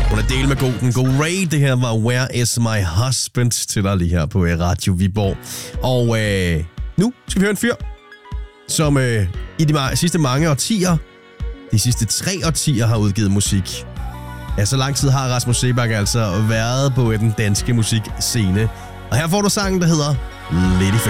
Hun er del med den gode Ray. Det her var Where Is My Husband til dig lige her på Radio Viborg. Og nu skal vi høre en fyr, som i de sidste mange årtier, de sidste 3 årtier har udgivet musik. Ja, så lang tid har Rasmus Seebach altså været på den danske musikscene. Og her får du sangen, der hedder Lady Fem.